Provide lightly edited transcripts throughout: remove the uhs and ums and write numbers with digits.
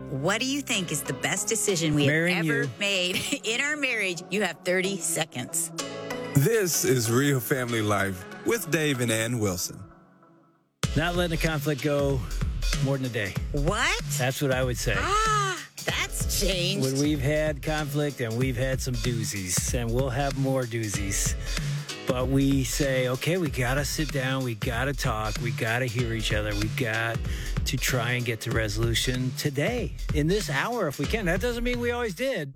What do you think is the best decision we Marrying have ever you. made in our marriage? You have 30 seconds. This is Real Family Life with Dave and Ann Wilson. Not letting a conflict go more than a day. What? That's what I would say. That's changed. When we've had conflict and we've had some doozies, and we'll have more doozies. But we say, okay, we got to sit down. We got to talk. We got to hear each other. We got to try and get to resolution today, in this hour, if we can. That doesn't mean we always did.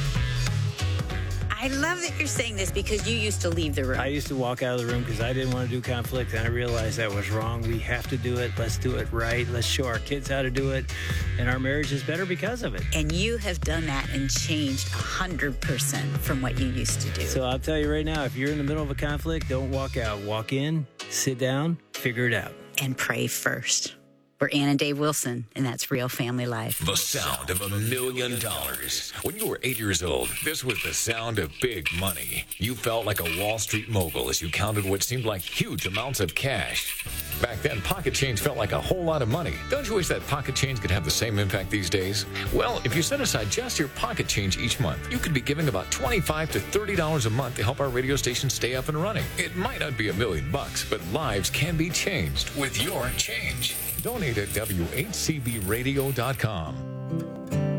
I love that you're saying this because you used to leave the room. I used to walk out of the room because I didn't want to do conflict, and I realized that was wrong. We have to do it. Let's do it right. Let's show our kids how to do it, and our marriage is better because of it. And you have done that and changed 100% from what you used to do. So I'll tell you right now, if you're in the middle of a conflict, don't walk out. Walk in, sit down, figure it out. And pray first. We're Ann and Dave Wilson, and that's Real Family Life. The sound of $1 million. When you were 8 years old, this was the sound of big money. You felt like a Wall Street mogul as you counted what seemed like huge amounts of cash. Back then, pocket change felt like a whole lot of money. Don't you wish that pocket change could have the same impact these days? Well, if you set aside just your pocket change each month, you could be giving about $25 to $30 a month to help our radio station stay up and running. It might not be $1 million, but lives can be changed with your change. Donate at WHCBradio.com.